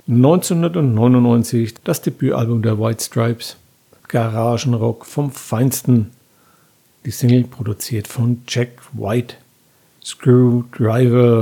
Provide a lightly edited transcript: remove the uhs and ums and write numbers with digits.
1999 das Debütalbum der White Stripes, Garagenrock vom Feinsten. Die Single produziert von Jack White. Screwdriver